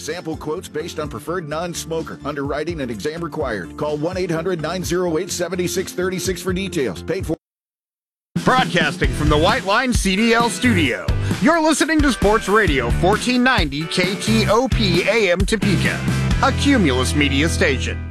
Sample quotes based on preferred non-smoker. Underwriting and exam required. Call 1-800-908-7636 for details. Paid for. Broadcasting from the White Line CDL studio. You're listening to Sports Radio 1490 KTOP AM Topeka, a Cumulus Media station.